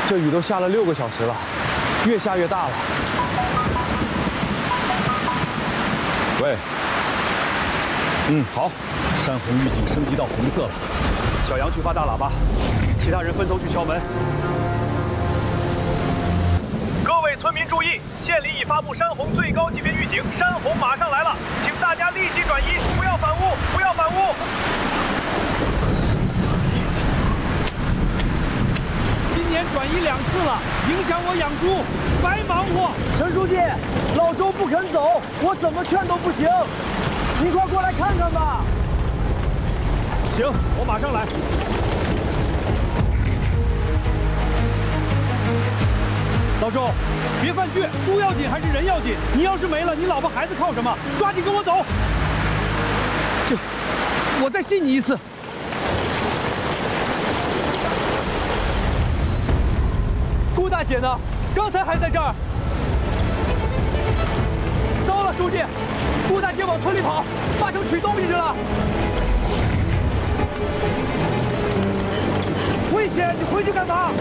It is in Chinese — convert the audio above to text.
这雨都下了6个小时了，越下越大了。喂，好，山洪预警升级到红色了。小杨去发大喇叭，其他人分头去敲门。 各位村民注意，县里已发布山洪最高级别预警，山洪马上来了，请大家立即转移，不要反屋，不要反屋。 今年转移2次了，影响我养猪，白忙活。 陈书记，老周不肯走，我怎么劝都不行。您快过来看看吧。 行，我马上来。老周，别犯倔，猪要紧还是人要紧？你要是没了，你老婆孩子靠什么？抓紧跟我走。我再信你一次。 顾大姐呢？刚才还在这儿。糟了，书记，顾大姐往村里跑，八成取东西去了。危险！你回去干嘛？